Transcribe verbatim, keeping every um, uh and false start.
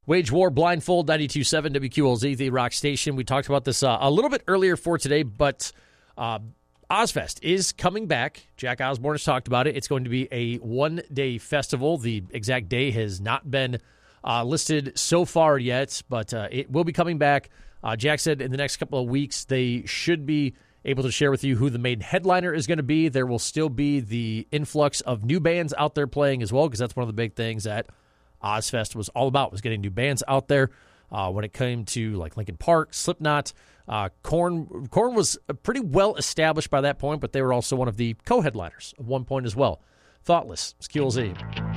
Wage War, Blindfold, ninety-two point seven W Q L Z, the Rock Station. We talked about this uh, a little bit earlier for today, but uh, Ozfest is coming back. Jack Osborne has talked about it. It's going to be a one-day festival. The exact day has not been uh, listed so far yet, but uh, it will be coming back. Uh, Jack said in the next couple of weeks they should be able to share with you who the main headliner is going to be. There will still be the influx of new bands out there playing as well, because that's one of the big things that Ozfest was all about, was getting new bands out there. Uh, when it came to like Linkin Park, Slipknot, uh, Korn, Korn was pretty well established by that point, but they were also one of the co-headliners at one point as well. Thoughtless, it's Q L Z.